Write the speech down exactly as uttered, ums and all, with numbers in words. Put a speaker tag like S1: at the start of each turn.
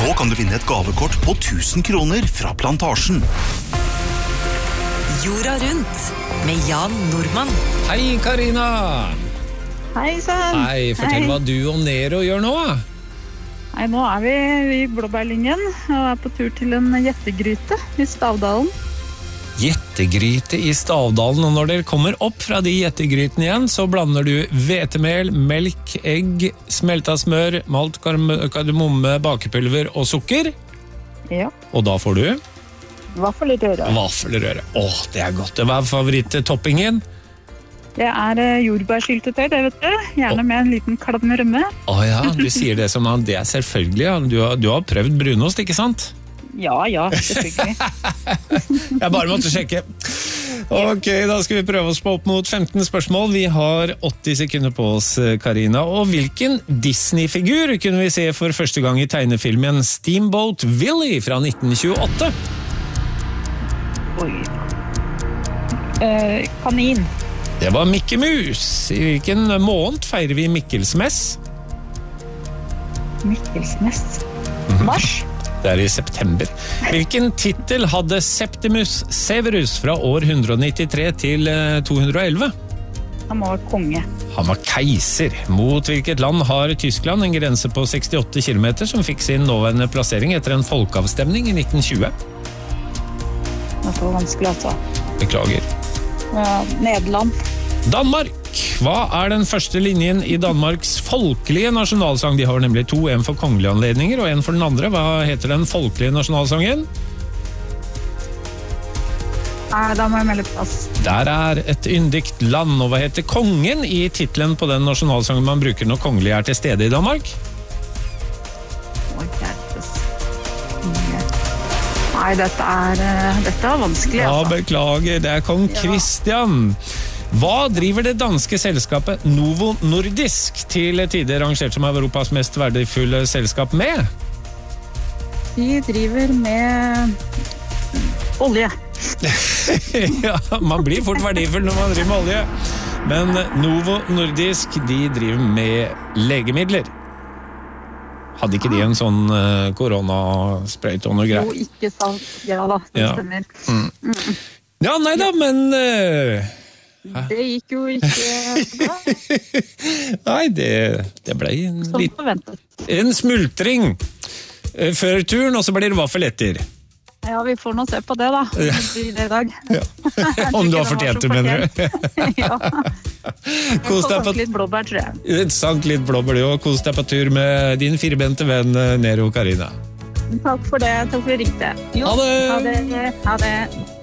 S1: Nå kan du vinne et gavekort på tusen kroner fra Plantasjen.
S2: Jorda rundt med Jan Nordmann.
S3: Hei, Karina!
S4: Hei, Søren.
S3: Hei, fortell
S4: Hei.
S3: hva du og Nero gjør nå.
S4: Nei, nå er vi i Blåbærlyngen og er på tur til en gjettegryte i Stavdalen.
S3: Gjettegryte i Stavdalen, og når dere kommer opp fra de gjettegrytene igjen, så blander du hvetemel, melk, egg, smelta smør, malt kardemomme, bakepulver og sukker.
S4: Ja.
S3: Og da får du
S4: Vaffelrøre.
S3: vaffelrøre. Åh, det er godt. Hva er favoritt-toppingen?
S4: Det er eh, jordbærsyltetøy, det vet du. Gjerne med en liten kladd rømme.
S3: Åh ja, du sier det som han, det er selvfølgelig. Ja. Du, har, du har prøvd brunost, ikke sant?
S4: Ja, ja, selvfølgelig.
S3: Jeg bare måtte sjekke. Ok, da skal vi prøve oss på opp mot femten spørsmål. Vi har åtti sekunder på oss, Karina. Og hvilken Disney-figur kunne vi se for første gang i tegnefilmen Steamboat Willie fra nitten tjueåtte?
S4: Oi. Eh, kanin.
S3: Det var Mickey Mouse. I hvilken måned feirer vi Mikkelsmess?
S4: Mikkelsnes. Mars.
S3: Det er i september. Hvilken titel hadde Septimus Severus fra år hundre nittitre til to hundre elleve?
S4: Han må være konge.
S3: Han var keiser. Mot hvilket land har Tyskland en grense på sekstiåtte kilometer som fikk sin nåværende plassering etter en folkeavstemning i nitten tjue?
S4: Det var vanskelig, altså.
S3: Beklager.
S4: Ja, Nederland.
S3: Danmark. Hva er den første linjen i Danmarks folkelige nasjonalsang? De har nemlig to, en for kongelige anledninger og en for den andre. Hva heter den folkelige nasjonalsangen?
S4: Nei, da må jeg melde pass.
S3: Der er et yndigt land, og hva heter kongen i titlen på den nasjonalsangen man bruker når kongelige er til stede i Danmark?
S4: Å, hjelpes. Nei, dette er, eh, dette er vanskelig,
S3: Ja,
S4: altså.
S3: beklager, det er kong Christian. Hva driver det danske selskapet Novo Nordisk, til tider rangert som Europas mest verdifulle selskap, med?
S4: De driver med olje.
S3: Ja, man blir fort verdifull når man driver med olje. Men Novo Nordisk, de driver med legemidler. Hadde ikke de en sånn uh, koronasprøyt og noe
S4: Jo,
S3: greier?
S4: ikke sant. Ja da, det
S3: Ja.
S4: stemmer.
S3: Mm. Ja, nei da, men... Uh,
S4: Det gikk jo ikke bra,
S3: nei, det, det ble en,
S4: som
S3: litt,
S4: forventet.
S3: en smultring uh, før turen, og så blir det vaffel etter.
S4: Ja, vi får nå se på det da. Det blir det i dag.
S3: Ja. Om du har fortjent det, mener du?
S4: Ja.
S3: Kos deg på...
S4: Litt blåbær, tror jeg.
S3: Et sant litt blåbær, du, og kos deg på tur med din firebente venn Nero Karina.
S4: Takk for det. Takk for at du ringte. Jo,
S3: Ha det!
S4: Ha det. Ha det.